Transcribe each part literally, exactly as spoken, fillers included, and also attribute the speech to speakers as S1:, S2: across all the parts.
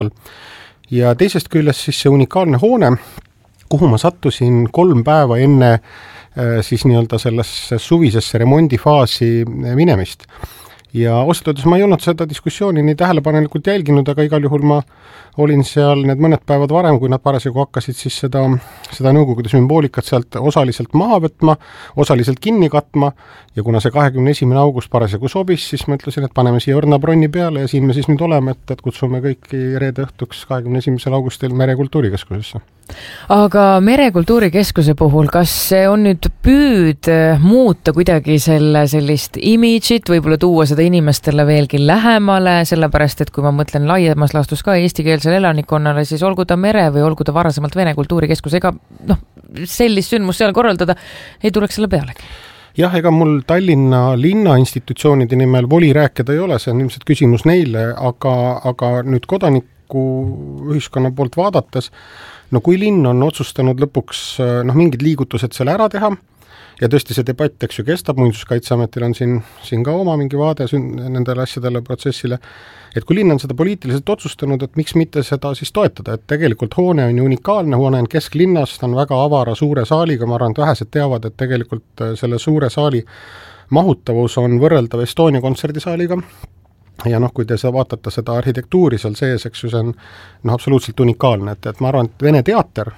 S1: ja teisest küljest siis see unikaalne hoone, kuhu ma sattusin kolm päeva enne siis nii-öelda sellesse suvisesse remondifaasi minemist. Ja osutades ma ei olnud seda diskussiooni nii tähelepanelikult jälginud, aga igal juhul ma olin seal need mõned päevad varem, kui nad parasjagu hakkasid siis seda, seda nõukogude sümboolikat sealt osaliselt maha võtma, osaliselt kinni katma ja kuna see kahekümne esimene august parasjagu sobis, siis ma ütlesin, et paneme siia õrna bronni peale ja siin me siis nüüd oleme, et, et kutsume kõiki reede õhtuks kahekümne esimesel augustil Merekultuurikeskusesse.
S2: Aga Merekultuurikeskuse puhul, kas see on nüüd püüd muuta kuidagi selle sellist imidžit, võib-olla tuua seda inimestele veelgi lähemale, sellepärast, et kui ma mõtlen laiemas laastus ka eestikeelsele elanikkonnale, siis olgu ta Mere või olgu ta varasemalt Vene Kultuurikeskus, ega noh, sellist sündmust seal korraldada ei tuleks selle pealegi.
S1: Jah, ega mul Tallinna linna institutsioonide nimel voli rääkida ei ole, see on ilmselt küsimus neile, aga, aga nüüd kodaniku ühiskonna poolt vaadates, no kui linn on otsustanud lõpuks noh, mingid liigutused selle ära teha ja tõesti see debatt, eks ju, kestab, Muinsuskaitseametil on siin, siin ka oma mingi vaade nendele asjadele protsessile, et kui linn on seda poliitiliselt otsustanud, et miks mitte seda siis toetada, et tegelikult hoone on ju unikaalne, hoone on kesklinnas, ta on väga avara suure saaliga, ma arvan, et vähesed teavad, et tegelikult selle suure saali mahutavus on võrreldav Estonia kontserdisaaliga ja noh, kui te vaatate seda arhitektuuri seal sees, eks ju, see on noh, absoluutselt unikaalne, et, et ma arvan, et Vene teater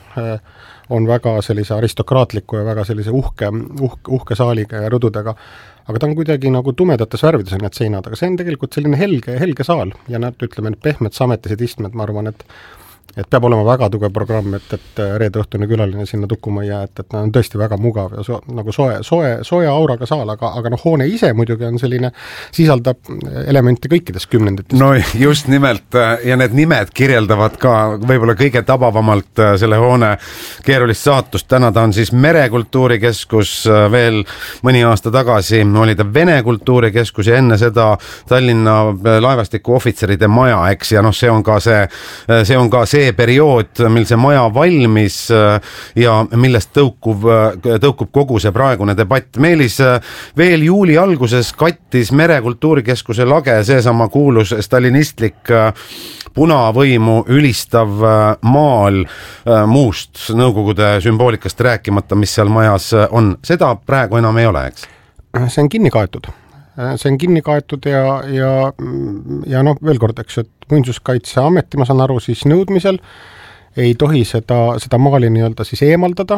S1: on väga sellise aristokraatliku ja väga sellise uhke, uhke, uhke saaliga ja rõdudega, aga ta on kuidagi nagu tumedates värvides on need seinad, aga see on tegelikult selline helge, helge saal ja nad ütleme, need pehmed sametised istmed, ma arvan, et et peab olema väga tugev programm, et, et reede õhtune külaline sinna tukkuma ei jää, et, et on tõesti väga mugav ja so, nagu soe, soe, soe auraga saal, aga, aga noh, hoone ise muidugi on selline, sisaldab elementi kõikidest kümnenditest.
S3: No just nimelt ja need nimed kirjeldavad ka võib-olla kõige tabavamalt selle hoone keerulist saatust. Täna ta on siis Merekultuurikeskus, veel mõni aasta tagasi oli ta Vene Kultuurikeskus ja enne seda Tallinna laevastiku ohvitseride maja, eks, ja noh, see on ka see, see on ka see periood, mil see maja valmis ja millest tõukub, tõukub kogu see praegune debatt. Meelis, veel juuli alguses kattis Merekultuurikeskuse lage seesama kuulus stalinistlik punavõimu ülistav maal muust nõukogude sümboolikast rääkimata, mis seal majas on. Seda praegu enam ei ole, eks?
S1: See on kinni kaetud. See on kinni kaetud ja, ja, ja noh, veel kord, eks, et Muinsuskaitseameti, ma saan aru, siis nõudmisel ei tohi seda, seda maali nii-öelda siis eemaldada.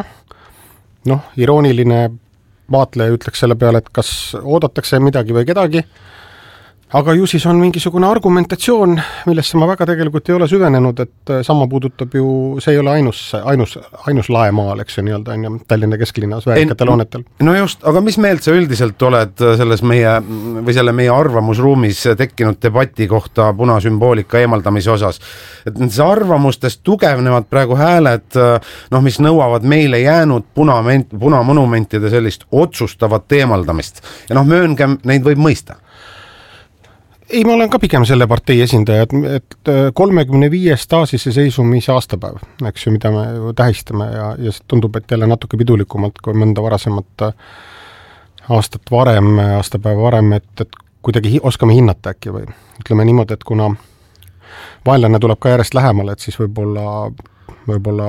S1: Noh, irooniline vaatleja ütleks selle peale, et kas oodatakse midagi või kedagi, aga ju siis on mingisugune argumentatsioon, millesse ma väga tegelikult ei ole süvenenud, et sama puudutab ju, see ei ole ainus, ainus, ainus laemaal, eks ju, nii-öelda on ju Tallinna kesklinnas väärikatel hoonetel.
S3: No just, aga mis meelt sa üldiselt oled selles meie, või selle meie arvamusruumis tekkinud debati kohta punasümboolika eemaldamise osas? Et nendes arvamustest tugevnevad praegu hääled, noh, mis nõuavad meile jäänud punament, punamonumentide sellist otsustavat eemaldamist. Ja noh, mööngem, neid võib mõista.
S1: Ei, ma olen ka pigem selle partei esindaja, et kolmekümne viies taasise seisumise aastapäev, eks ju, mida me tähistame ja, ja tundub, et jälle natuke pidulikumalt kui mõnda varasemat aastat varem, aastapäeva varem, et, et kuidagi oskame hinnata äkki või ütleme niimoodi, et kuna vaenlane tuleb ka järjest lähemale, et siis võib-olla, võib-olla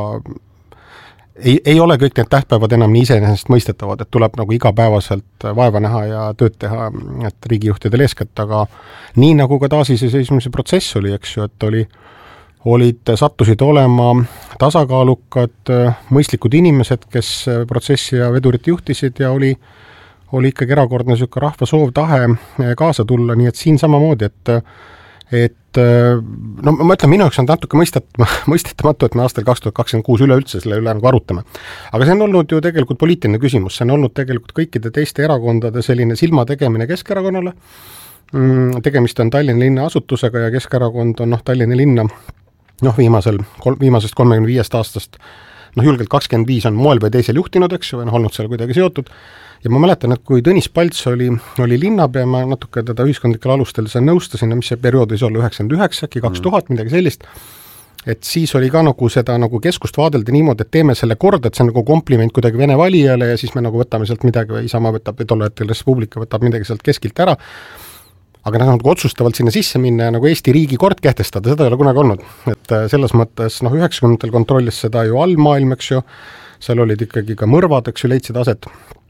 S1: Ei, ei ole kõik need tähtpäevad enam nii iseenesest mõistetavad, et tuleb nagu igapäevaselt vaeva näha ja tööd teha, et riigijuhtidel eeskätt, aga nii nagu ka taasise seismise protsess oli, eks ju, et oli, olid, sattusid olema tasakaalukad, mõistlikud inimesed, kes protsessi ja vedurit juhtisid ja oli, oli ikkagi erakordne süke rahva soov tahe kaasa tulla, nii et siin samamoodi, et et no ma ütlen, minu jaoks on natuke mõistetamatu, et me aastal kaks tuhat kakskümmend kuus üleüldse selle üle nagu arutame. Aga see on olnud ju tegelikult poliitiline küsimus, see on olnud tegelikult kõikide teiste erakondade selline silma tegemine Keskerakonnale. Tegemist on Tallinna linna asutusega ja Keskerakond on noh, Tallinna linna noh, viimasel, viimasest kolmekümne viiest aastast noh, julgelt kakskümmend viis on moel või teisel juhtinud, eks ju, või noh, olnud seal kuidagi seotud. Ja ma mäletan, et kui Tõnis Palts oli, oli linnapea, ma natuke teda ühiskondlikel alustel seal nõustasin, mis see periood võis olla üheksakümmend üheksa, äkki kaks tuhat, midagi sellist, et siis oli ka nagu seda nagu keskust vaadelda niimoodi, et teeme selle korda, et see on nagu kompliment kuidagi Vene valijale ja siis me nagu võtame sealt midagi või Isamaa võtab või tolle hetkel Res Publica võtab midagi sealt keskilt ära. aga noh, nagu otsustavalt sinna sisse minna ja nagu Eesti riigi kord kehtestada, seda ei ole kunagi olnud. Et selles mõttes, noh, üheksakümnendatel kontrollis seda ju allmaailm, eks ju, seal olid ikkagi ka mõrvad, eks ju, leidsid aset,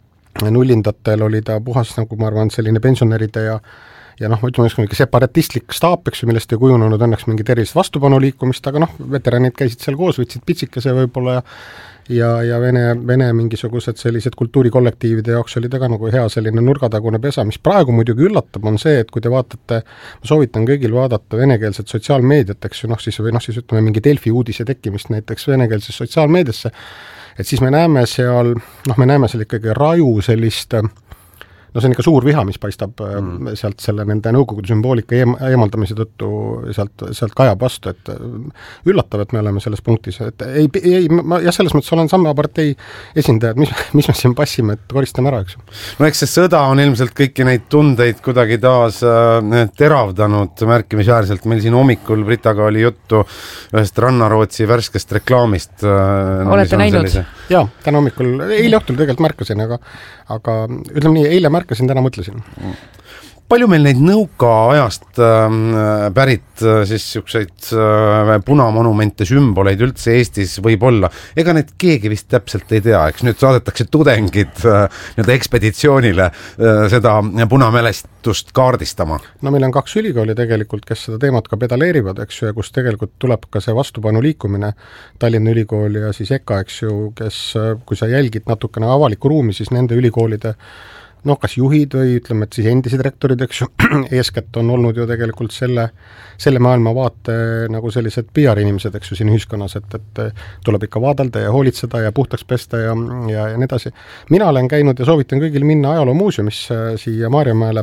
S1: nullindatel oli ta puhas, nagu ma arvan, selline pensionäride ja ja noh, ma ütleme, mingi separatistlik staap, eks ju, millest ei kujunenud õnneks mingi tervist vastupanu liikumist, aga noh, veteranid käisid seal koos, võtsid pitsikese võib-olla ja ja, ja Vene, Vene mingisugused sellised kultuurikollektiivide jaoks oli taga nagu hea selline nurgatagune pesa, mis praegu muidugi üllatab, on see, et kui te vaatate, ma soovitan kõigil vaadata venekeelset sotsiaalmeediat, eks ju, noh siis, või noh siis ütleme mingi Delfi uudise tekkimist näiteks venekeelses sotsiaalmeediasse, et siis me näeme seal, noh me näeme seal ikkagi raju sellist no see on ikka suur viha, mis paistab mm. sealt selle nende nõukogude sümboolika eem, eemaldamise tõttu sealt, sealt kajab vastu, et üllatav, et me oleme selles punktis, et ei, ei ma jah, selles mõttes olen sama partei esindajad, mis, mis me siin passime, et koristame ära, eks.
S3: No eks see sõda on ilmselt kõiki neid tundeid kuidagi taas äh, teravdanud märkimisväärselt, meil siin hommikul Britaga oli juttu ühest Rannarootsi värskest reklaamist äh,
S2: olete näinud?
S1: Jaa, täna hommikul, eile õhtul tegelikult märkasin, aga aga ütleme nii, eile märkasin, täna mõtlesin.
S3: Palju meil neid nõukaajast äh, pärit äh, siis niisuguseid äh, punamonumente, sümboleid üldse Eestis võib olla? Ega need keegi vist täpselt ei tea, eks nüüd saadetakse tudengid äh, nii-öelda ekspeditsioonile äh, seda punamälestust kaardistama. No
S1: meil on kaks ülikooli tegelikult, kes seda teemat ka pedaleerivad, eks ju, ja kus tegelikult tuleb ka see vastupanu liikumine, Tallinna Ülikool ja siis E K A, eks ju, kes, kui sa jälgid natukene avalikku ruumi, siis nende ülikoolide noh, kas juhid või ütleme, et siis endised rektorid, eks ju, eeskätt on olnud ju tegelikult selle, selle maailmavaate nagu sellised P R-inimesed, eks ju, siin ühiskonnas, et, et tuleb ikka vaadelda ja hoolitseda ja puhtaks pesta ja, ja, ja nii edasi. Mina olen käinud ja soovitan kõigil minna ajaloomuuseumisse siia Maarjamäele,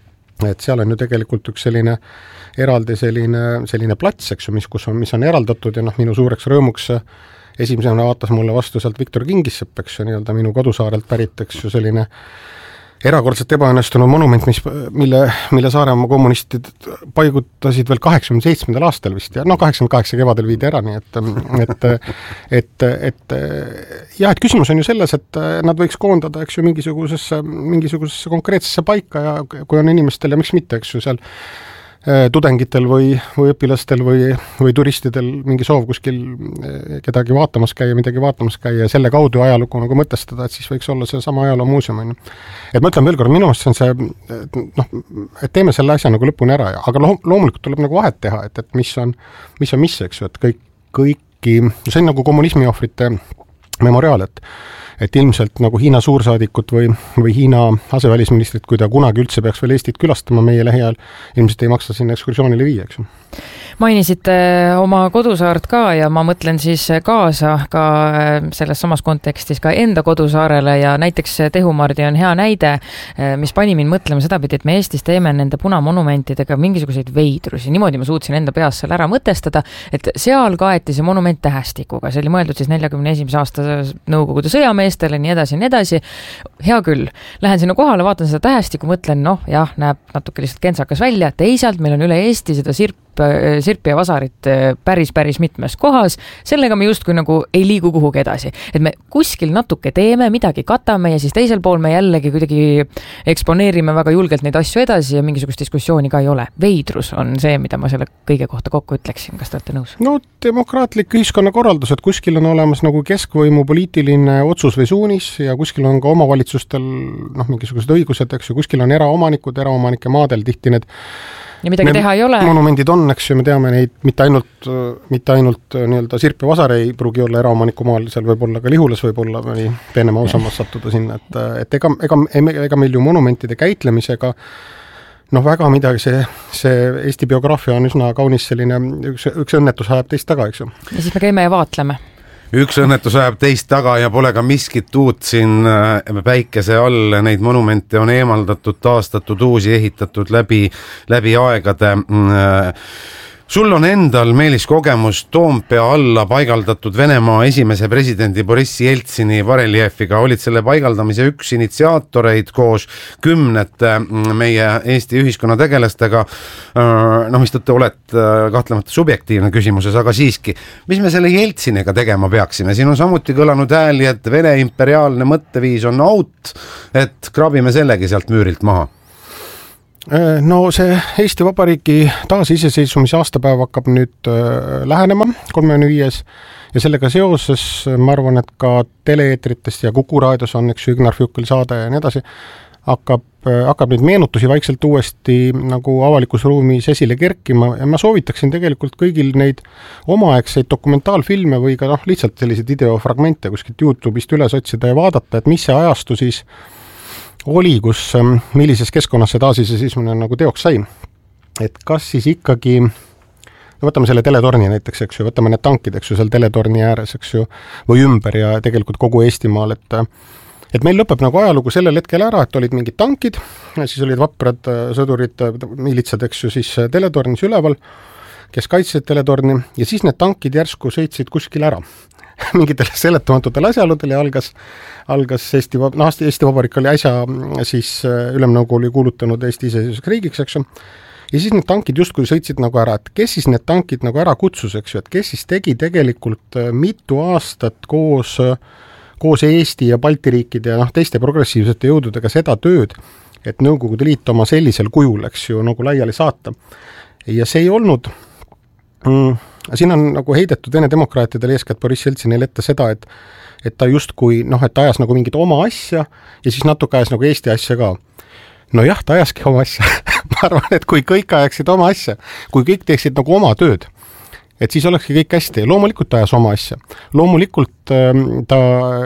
S1: et seal on ju tegelikult üks selline eraldi selline, selline plats, eks ju, mis, kus on, mis on eraldatud ja noh, minu suureks rõõmuks esimesena vaatas mulle vastu sealt Viktor Kingissepp, eks ju, nii-öelda minu kodusaarelt pärit, eks ju, selline erakordselt ebaõnnestunud monument, mis, mille, mille Saaremaa kommunistid paigutasid veel kaheksakümne seitsmendal aastal vist ja noh, kaheksakümmend kaheksa kevadel viidi ära, nii et et, et, et jah, et küsimus on ju selles, et nad võiks koondada, eks ju, mingisugusesse, mingisugusesse konkreetsesse paika ja kui on inimestel ja miks mitte, eks ju, seal tudengitel või, või õpilastel või, või turistidel mingi soov kuskil kedagi vaatamas käia, midagi vaatamas käia ja selle kaudu ajalugu nagu mõtestada, et siis võiks olla see sama ajaloomuuseum. Et ma ütlen veel kord, minu arust on see, noh, et teeme selle asja nagu lõpuni ära, aga lo- loomulikult tuleb nagu vahet teha, et, et mis on, mis on mis, eks ju, et kõik, kõiki, see on nagu kommunismi ohvrite memoriaal, et et ilmselt nagu Hiina suursaadikut või, või Hiina asevälisministrit, kui ta kunagi üldse peaks veel Eestit külastama meie lähiajal, ilmselt ei maksa sinna ekskursioonile viia, eks ju.
S2: Mainisite oma kodusaart ka ja ma mõtlen siis kaasa ka selles samas kontekstis ka enda kodusaarele ja näiteks Tehumardi on hea näide, mis pani mind mõtlema sedapidi, et me Eestis teeme nende punamonumentidega mingisuguseid veidrusi. Niimoodi ma suutsin enda peas seal ära mõtestada, et seal kaeti see monument tähestikuga. See oli mõeldud siis neljakümne esimese aasta Nõukogude sõjameestele, nii edasi, nii edasi. Hea küll. Lähen sinna kohale, vaatan seda tähestikku, mõtlen, noh, jah, näeb natuke lihtsalt kentsakas välja. Teisalt meil on üle Eesti seda sirp sirpi ja vasarit päris, päris mitmes kohas, sellega me justkui nagu ei liigu kuhugi edasi. Et me kuskil natuke teeme, midagi katame ja siis teisel pool me jällegi kuidagi eksponeerime väga julgelt neid asju edasi ja mingisugust diskussiooni ka ei ole. Veidrus on see, mida ma selle kõige kohta kokku ütleksin. Kas te olete nõus?
S1: No demokraatlik ühiskonnakorraldus, et kuskil on olemas nagu keskvõimu poliitiline otsus või suunis ja kuskil on ka omavalitsustel noh, mingisugused õigused, eks ju, kuskil on eraomanikud, eraomanike maadel tihti need
S2: ja midagi teha ei ole.
S1: Monumendid on, eks ju, me teame neid mitte ainult, mitte ainult nii-öelda sirp ja vasar ei pruugi olla eraomaniku maal, seal võib olla ka Lihulas, võib olla mõni peenema osamas sattuda sinna, et, et ega, ega, ega meil ju monumentide käitlemisega noh, väga midagi, see, see Eesti biograafia on üsna kaunis selline, üks, üks õnnetus ajab teist taga, eks ju.
S2: Ja siis me käime ja vaatleme.
S3: Üks õnnetus ajab teist taga ja pole ka miskit uut siin päikese all, neid monumente on eemaldatud, taastatud, uusi ehitatud läbi, läbi aegade. Sul on endal, Meelis, kogemus Toompea alla paigaldatud Venemaa esimese presidendi Boris Jeltsini bareljeefiga. Olid selle paigaldamise üks initsiaatoreid koos kümnete meie Eesti ühiskonna tegelastega. No, mis tõttu oled kahtlemata subjektiivne küsimuses, aga siiski, mis me selle Jeltsiniga tegema peaksime? Siin on samuti kõlanud hääli, et Vene imperiaalne mõtteviis on out, et krabime sellegi sealt müürilt maha.
S1: No see Eesti Vabariigi taasiseseisvumise aastapäev hakkab nüüd lähenema, kolmekümne viies, ja sellega seoses ma arvan, et ka teleeetritest ja Kuku raadios on, eks ju, Ignar Fjukel saade ja nii edasi, hakkab, hakkab neid meenutusi vaikselt uuesti nagu avalikus ruumis esile kerkima ja ma soovitaksin tegelikult kõigil neid omaaegseid dokumentaalfilme või ka noh, lihtsalt selliseid videofragmente kuskilt YouTube'ist üles otsida ja vaadata, et mis see ajastu siis oli, kus, millises keskkonnas see taasiseseisvumine nagu teoks sai. Et kas siis ikkagi, no võtame selle teletorni näiteks, eks ju, võtame need tankid, eks ju, seal teletorni ääres, eks ju, või ümber ja tegelikult kogu Eestimaal, et et meil lõpeb nagu ajalugu sellel hetkel ära, et olid mingid tankid, siis olid vaprad sõdurid, miilitsad, eks ju, siis teletornis üleval, kes kaitsesid teletorni ja siis need tankid järsku sõitsid kuskil ära. Mingitel seletamatutel asjaoludel ja algas, algas Eesti, no Eesti Vabariik oli äsja siis Ülemnõukogu oli kuulutanud Eesti iseseisvuseks riigiks, eks ju. Ja siis need tankid justkui sõitsid nagu ära, et kes siis need tankid nagu ära kutsus, eks ju, et kes siis tegi tegelikult mitu aastat koos, koos Eesti ja Balti riikide ja noh, teiste progressiivsete jõududega seda tööd, et Nõukogude Liit oma sellisel kujul, eks ju, nagu laiali saata. Ja see ei olnud... Mm, siin on nagu heidetud enne demokraatidele eeskätt Boris Jeltsinile ette seda, et, et ta justkui, noh, et ta ajas nagu mingit oma asja ja siis natuke ajas nagu Eesti asja ka. No jah, ta ajaski oma asja. Ma arvan, et kui kõik ajaksid oma asja, kui kõik teeksid nagu oma tööd, et siis olekski kõik hästi. Loomulikult ta ajas oma asja. Loomulikult ta,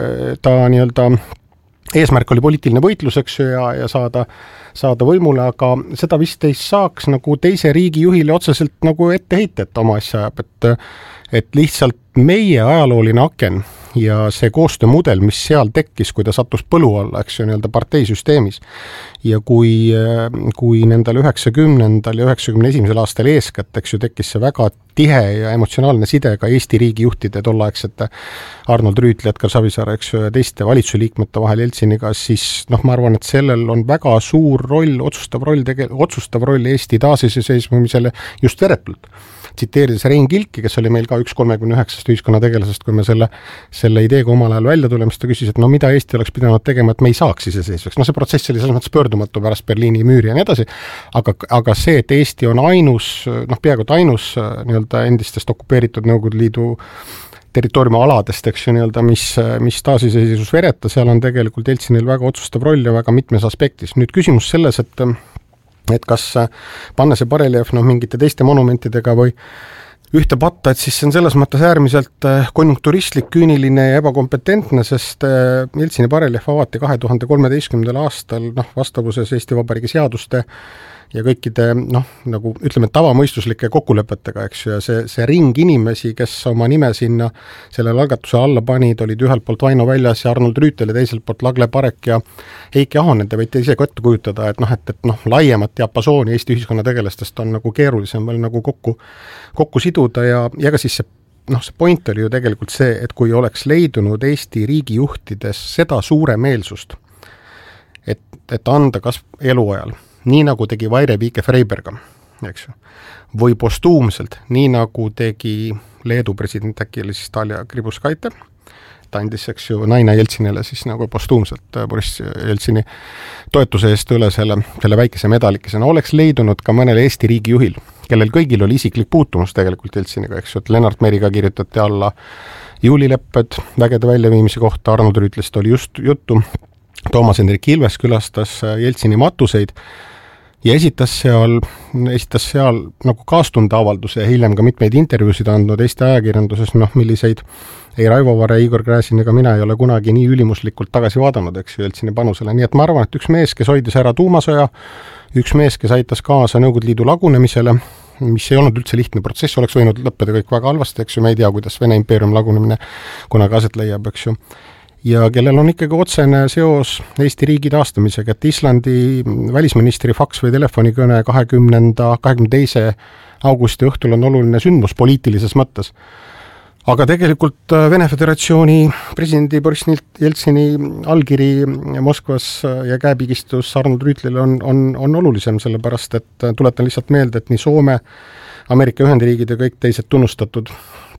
S1: ta nii-öelda eesmärk oli poliitiline võitlus, eks ju, ja, ja saada, saada võimule, aga seda vist ei saaks nagu teise riigi juhile otseselt nagu ette heita, et oma asja ajab, et, et lihtsalt meie ajalooline aken ja see koostöömudel, mis seal tekkis, kui ta sattus põlu alla, eks ju, nii-öelda parteisüsteemis. Ja kui, kui nendel üheksakümnendal ja üheksakümne esimesel aastal eeskätt, eks ju, tekkis see väga tihe ja emotsionaalne side ka Eesti riigi juhtide tollaegsete Arnold Rüütli, Edgar Savisaare, eks ju, ja teiste valitsusliikmete vahel Jeltsiniga, siis noh, ma arvan, et sellel on väga suur roll, otsustav roll, tege, otsustav roll Eesti taasiseseisvumisele just veretult. Tsiteerides Rein Kilki, kes oli meil ka üks kolmekümne üheksast ühiskonnategelasest, kui me selle, selle ideega omal ajal välja tuleme, siis ta küsis, et no mida Eesti oleks pidanud tegema, et me ei saaks iseseisvaks. No see protsess oli selles mõttes pöördumatu pärast Berliini müüri ja nii edasi, aga, aga see, et Eesti on ainus, noh, peaaegu ainus nii-öelda endistest okupeeritud Nõukogude Liidu territooriumi aladest, eks ju, nii-öelda, mis, mis taasiseseisvus vereta, seal on tegelikult Jeltsinil väga otsustav roll ja väga mitmes aspektis. Nüüd küsimus selles, et et kas panna see bareljeef no, mingite teiste monumentidega või ühte patta, et siis see on selles mõttes äärmiselt konjunkturistlik, küüniline ja ebakompetentne, sest Jeltsini bareljeef avati kahe tuhande kolmeteistkümnendal aastal noh, vastavuses Eesti Vabariigi seaduste ja kõikide, noh, nagu ütleme, tavamõistuslike kokkulepetega, eks ju, ja see, see ring inimesi, kes oma nime sinna sellele algatuse alla panid, olid ühelt poolt Vaino Väljas ja Arnold Rüütel ja teiselt poolt Lagle Parek ja Heiki Ahonen, te võite ise ette kujutada, et noh, et, et noh, laiemat diapasooni Eesti ühiskonna tegelastest on nagu keerulisem veel nagu kokku, kokku siduda ja, ja ka siis see, noh, see point oli ju tegelikult see, et kui oleks leidunud Eesti riigijuhtides seda suure meelsust, et, et anda kas eluajal, nii nagu tegi Vaire Viike Freiberga, eks ju, või postuumselt, nii nagu tegi Leedu president, äkki oli siis Talia Grybauskaite, ta andis, eks ju, Naina Jeltsinile siis nagu postuumselt Boris Jeltsini toetuse eest üle selle, selle väikese medalikesena, oleks leidunud ka mõnel Eesti riigi juhil, kellel kõigil oli isiklik puutumus tegelikult Jeltsiniga, eks ju, et Lennart Meriga kirjutati alla juulilepped vägede väljaviimise kohta, Arnold Rüütlist oli just juttu, Toomas Hendrik Ilves külastas Jeltsini matuseid ja esitas seal, esitas seal nagu kaastundeavalduse ja hiljem ka mitmeid intervjuusid andnud Eesti ajakirjanduses, noh, milliseid ei Raivo Vare, Igor Gräzin ega mina ei ole kunagi nii ülimuslikult tagasi vaadanud, eks ju, Jeltsini panusele. Nii et ma arvan, et üks mees, kes hoidis ära tuumasõja, üks mees, kes aitas kaasa Nõukogude Liidu lagunemisele, mis ei olnud üldse lihtne protsess, oleks võinud lõppeda kõik väga halvasti, eks ju, me ei tea, kuidas Vene impeerium lagunemine kunagi aset leiab, eks ju. Ja kellel on ikkagi otsene seos Eesti riigi taastamisega, et Islandi välisministri faks või telefonikõne kahekümnenda, kahekümne teise augusti õhtul on oluline sündmus poliitilises mõttes. Aga tegelikult Vene Föderatsiooni presidendi Boris Jeltsini allkiri Moskvas ja käepigistus Arnold Rüütlile on, on, on olulisem, sellepärast et tuletan lihtsalt meelde, et nii Soome, Ameerika Ühendriigid ja kõik teised tunnustatud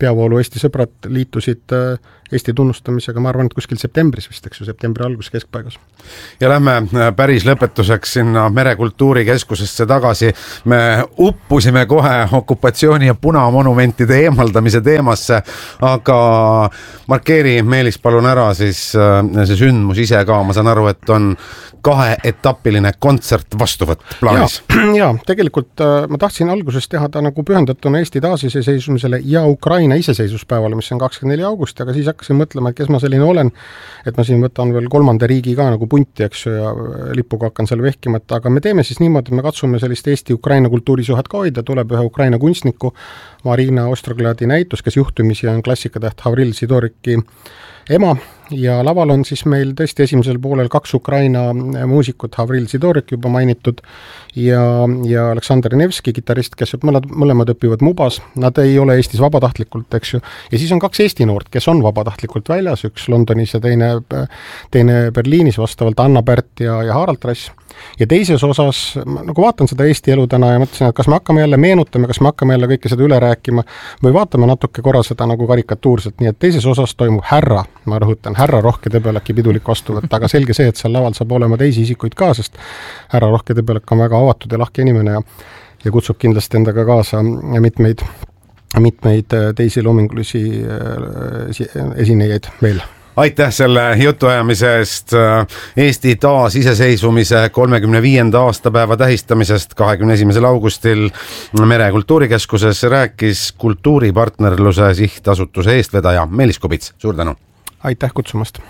S1: peavoolu Eesti sõbrad liitusid Eesti tunnustamisega, ma arvan, et kuskil septembris vist, eks ju, septembri algus keskpaigas.
S3: Ja lähme päris lõpetuseks sinna Merekultuurikeskusesse tagasi. Me uppusime kohe okupatsiooni ja punamonumentide eemaldamise teemasse, aga markeeri Meelis palun ära siis see sündmus ise ka. Ma saan aru, et on kaheetapiline kontsert vastuvõtt plaanis.
S1: Ja, ja tegelikult ma tahtsin alguses teha ta nagu pühendatuna Eesti taasiseseisvumisele ja Ukraina iseseisvuspäevale, mis on kakskümmend neli august, aga siis hakkasin mõtlema, et kes ma selline olen, et ma siin võtan veel kolmanda riigi ka nagu punti, eks ju, ja lipuga hakkan seal vehkimata, aga me teeme siis niimoodi, et me katsume sellist Eesti-Ukraina kultuurisuhet ka hoida, tuleb ühe Ukraina kunstniku Marina Ostrogladi näitus, kes juhtumisi on klassikatäht Havril Sidoriki ema ja laval on siis meil tõesti esimesel poolel kaks Ukraina muusikut, Havril Sidorik juba mainitud ja, ja Aleksandr Nevski, kitarrist, kes mõlemad, mõlemad õpivad Mubas, nad ei ole Eestis vabatahtlikult, eks ju, ja siis on kaks Eesti noort, kes on vabatahtlikult väljas, üks Londonis ja teine, teine Berliinis, vastavalt Anna Pärt ja, ja Harald Rass. Ja teises osas, nagu vaatan seda Eesti elu täna ja mõtlesin, et kas me hakkame jälle meenutama, kas me hakkame jälle kõike seda üle rääkima või vaatame natuke korra seda nagu karikatuurselt, nii et teises osas toimub härra, ma rõhutan, härra Rohke Debelaki pidulik vastuvõtt, aga selge see, et seal laval saab olema teisi isikuid ka, sest härra Rohke Debelak on väga avatud ja lahke inimene ja, ja kutsub kindlasti endaga kaasa mitmeid, mitmeid teisi loomingulisi esinejaid veel.
S3: Aitäh selle jutuajamise eest Eesti taasiseseisvumise kolmekümne viienda aastapäeva tähistamisest kahekümne esimesel augustil Merekultuurikeskuses rääkis kultuuripartnerluse sihtasutuse eestvedaja Meelis Kubits. Suur tänu!
S1: Aitäh kutsumast!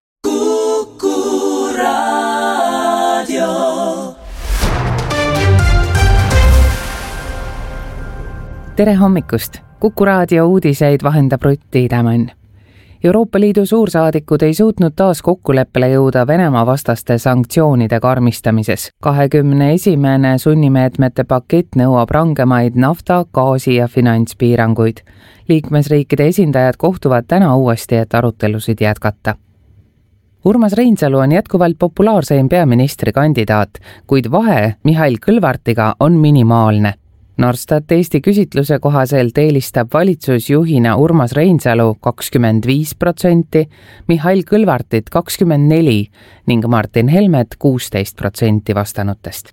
S4: Kuku Raadio.
S2: Tere hommikust! Kuku Raadio uudiseid vahendab Rutti Tämann. Euroopa Liidu suursaadikud ei suutnud taas kokkuleppele jõuda Venemaa vastaste sanktsioonide karmistamises. kahekümne esimene sunnimeetmete pakett nõuab rangemaid nafta, gaasi ja finantspiiranguid. Liikmesriikide esindajad kohtuvad täna uuesti, et arutelusid jätkata. Urmas Reinsalu on jätkuvalt populaarseim peaministrikandidaat, kuid vahe Mihhail Kõlvartiga on minimaalne. Norstat Eesti küsitluse kohaselt eelistab valitsusjuhina Urmas Reinsalu kakskümmend viis protsenti, Mihhail Kõlvartit kakskümmend neli ning Martin Helmet kuusteist protsenti vastanutest.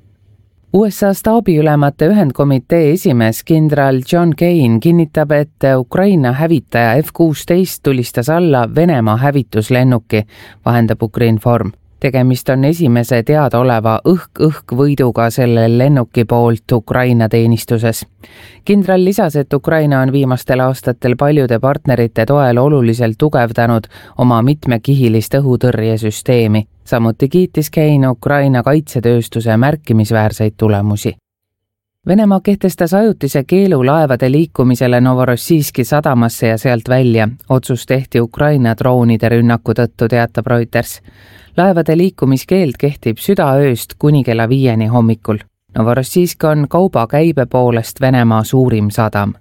S2: U S A staabiülemate ühendkomitee esimees kindral John Kane kinnitab, et Ukraina hävitaja F kuusteist tulistas alla Venemaa hävituslennuki, vahendab Ukrinform. Tegemist on esimese teadaoleva õhk-õhk võiduga selle lennuki poolt Ukraina teenistuses. Kindral lisas, et Ukraina on viimastel aastatel paljude partnerite toel oluliselt tugevdanud oma mitmekihilist õhutõrjesüsteemi. Samuti kiitis Kane Ukraina kaitsetööstuse märkimisväärseid tulemusi. Venemaa kehtestas ajutise keelu laevade liikumisele Novorossijski sadamasse ja sealt välja. Otsus tehti Ukraina droonide rünnaku tõttu, teatab Reuters. Laevade liikumiskeeld kehtib südaööst kuni kella viieni hommikul. Novorossijsk on kauba käibe poolest Venemaa suurim sadam.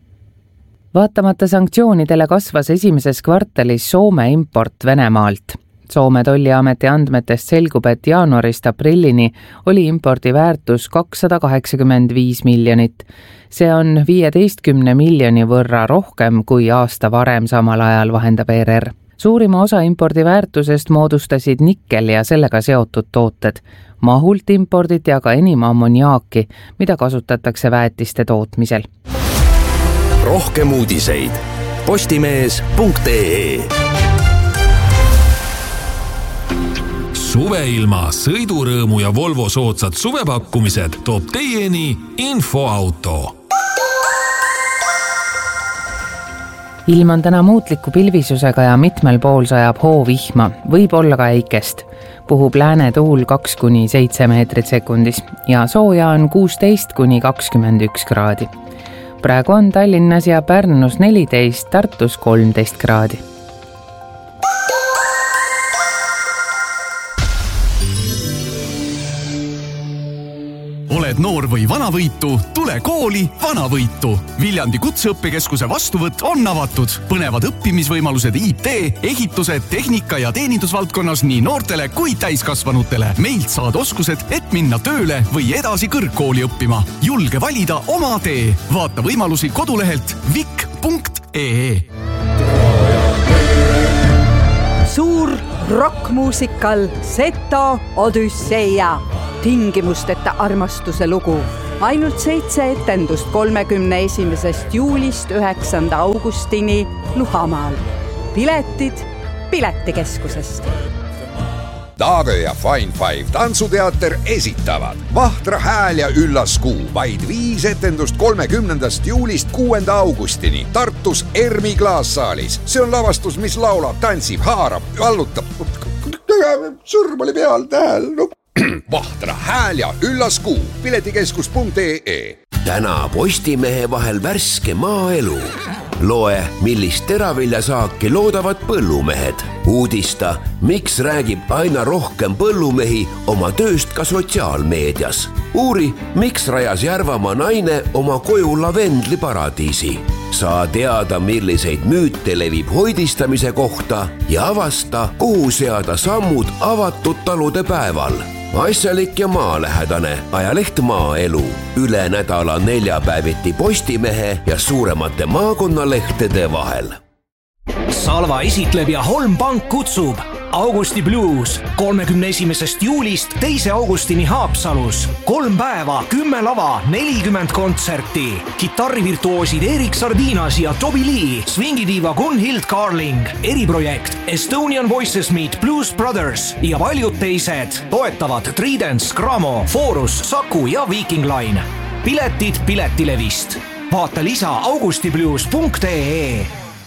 S2: Vaatamata sanktsioonidele kasvas esimeses kvartalis Soome import Venemaalt. Soome tolliameti andmetest selgub, et jaanuarist aprillini oli impordi väärtus kakssada kaheksakümmend viis miljonit. See on viieteistkümne miljoni võrra rohkem kui aasta varem samal ajal, vahendab E R R. Suurima osa impordi väärtusest moodustasid nikkel ja sellega seotud tooted. Mahult imporditi aga enim ammoniaaki, mida kasutatakse väetiste tootmisel.
S4: Rohkem uudiseid postimees punkt ee.
S5: Suveilma, sõidurõõmu ja Volvo soodsad suvepakkumised toob teieni Infoauto.
S2: Ilm on täna muutliku pilvisusega ja mitmel pool sajab hoovihma, võib olla ka äikest. Puhub lääne tuul kaks kuni seitse meetrit sekundis ja sooja on kuusteist kuni kakskümmend üks kraadi. Praegu on Tallinnas ja Pärnus neliteist, Tartus kolmteist kraadi.
S6: Oled noor või vanavõitu, tule kooli Vanavõitu. Viljandi kutseõppekeskuse vastuvõtt on avatud. Põnevad õppimisvõimalused I T, ehitused, tehnika ja teenindusvaldkonnas nii noortele kui täiskasvanutele. Meilt saad oskused, et minna tööle või edasi kõrgkooli õppima. Julge valida oma tee. Vaata võimalusi kodulehelt vik punkt ee.
S7: Suur rockmuusikal Seto Odüsseia, tingimusteta armastuse lugu. Ainult seitse etendust kolmekümne esimesest juulist üheksanda augustini Luhamaal. Piletid Piletikeskusest.
S8: Taave ja Fine Five tantsuteater esitavad Vahtra hääl ja üllas kuu. Vaid viis etendust kolmekümnendast juulist kuuenda augustini Tartus Ermi klaassaalis. See on lavastus, mis laulab, tantsib, haarab, vallutab. Sõrm oli peal tähel. No. Vahtra hääl ja üllas kuu. Piletikeskus punkt ee.
S4: Täna Postimehe vahel värske maaelu. Loe, millist teraviljasaaki loodavad põllumehed. Uudista, miks räägib aina rohkem põllumehi oma tööst ka sotsiaalmeedias. Uuri, miks rajas Järvamaa naine oma koju lavendliparadiisi. Saa teada, milliseid müüte levib hoidistamise kohta ja avasta, kuhu seada sammud avatud talude päeval. Asjalik ja maalähedane ajaleht Maaelu. Üle nädala neljapäeviti Postimehe ja suuremate maakonnalehtede vahel.
S9: Salva esitleb ja Holm Pank kutsub Augusti Blues kolmekümne esimesest juulist teise augustini Haapsalus. Kolm päeva, kümme lava, nelikümmend kontserti. Kitarrivirtuoosid Erik Sardinas ja Toby Lee, swingidiiva Gunhild Carling, eriprojekt Estonian Voices Meet Blues Brothers ja paljud teised. Toetavad Tridents, Gramo, Forus, Saku ja Viking Line. Piletid Piletilevist. Vaata lisa augustiblues punkt ee.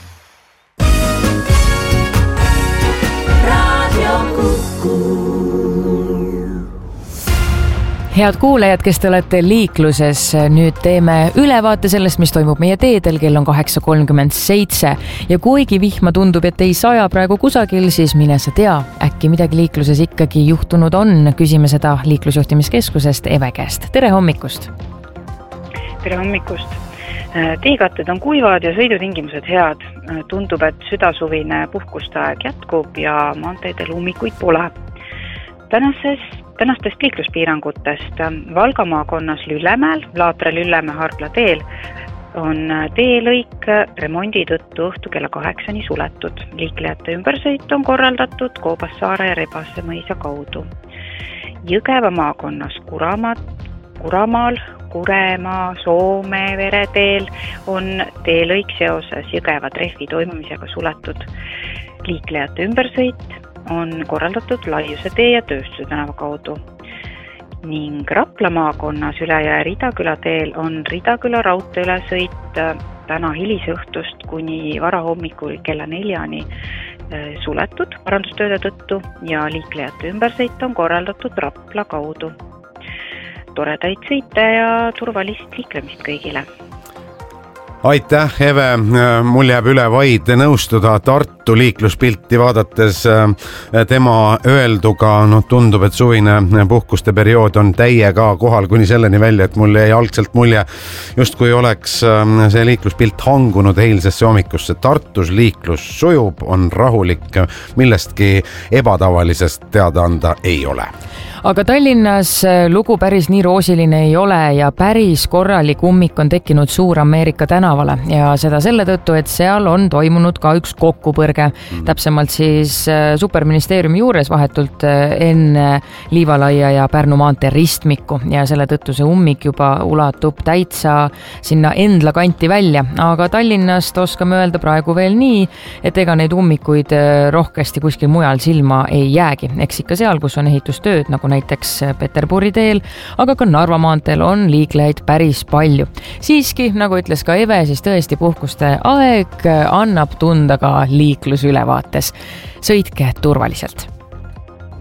S2: Head kuulajad, kes te olete liikluses, nüüd teeme ülevaate sellest, mis toimub meie teedel, kell on kaheksa kolmkümmend seitse ja kuigi vihma tundub, et ei saja praegu kusagil, siis mine sa tea, äkki midagi liikluses ikkagi juhtunud on. Küsime seda liiklusjuhtimiskeskusest Eve käest. Tere hommikust!
S10: Tere hommikust! Teekatted on kuivad ja sõidutingimused head. Tundub, et südasuvine puhkustaeg jätkub ja maanteedel ummikuid pole. Tänases, tänastest liikluspiirangutest Valga maakonnas Lüllemäel, Laatre Lüllemäe Hargla teel on teelõik remondi tõttu õhtu kella kaheksani suletud. Liiklejate ümbersõit on korraldatud Koobassaare ja Rebase mõisa kaudu. Jõgeva maakonnas Kuramaat, Kuramaal, Kuremaa, Soome vereteel on teelõik seoses Jõgeva trehvi toimumisega suletud. Liiklejate ümbersõit on korraldatud Laiuse tee ja Tööstuse tänava kaudu. Ning Rapla maakonnas Ülejõe Ridaküla teel on Ridaküla raudteeülesõit täna hilisõhtust kuni varahommikul kella neljani suletud parandustööde tõttu ja liiklejate ümbersõit on korraldatud Rapla kaudu. Toredaid sõite ja turvalist liiklemist kõigile.
S3: Aitäh, Eve. Mul jääb üle vaid nõustuda Tartu liikluspilti vaadates tema öelduga. No, tundub, et suvine puhkuste periood on täiega kohal kuni selleni välja, et mul jäi algselt mulje, just kui oleks see liikluspilt hangunud eilsesse hommikusse. Tartus liiklus sujub, on rahulik, millestki ebatavalisest teada anda ei ole.
S2: Aga Tallinnas lugu päris nii roosiline ei ole ja päris korralik ummik on tekkinud Suur-Ameerika tänavale ja seda selle tõttu, et seal on toimunud ka üks kokkupõrge. Mm. Täpsemalt siis Superministeeriumi juures vahetult enne Liivalaia ja Pärnu maantee ristmikku ja selle tõttu see ummik juba ulatub täitsa sinna Endla kanti välja. Aga Tallinnast oskame öelda praegu veel nii, et ega neid ummikuid rohkesti kuskil mujal silma ei jäägi. Eks ikka seal, kus on ehitustööd, nagu näiteks Peterburi teel, aga ka Narva maanteel on liiklejaid päris palju. Siiski, nagu ütles ka Eve, siis tõesti puhkuste aeg annab tunda ka liiklusülevaates. Sõitke turvaliselt!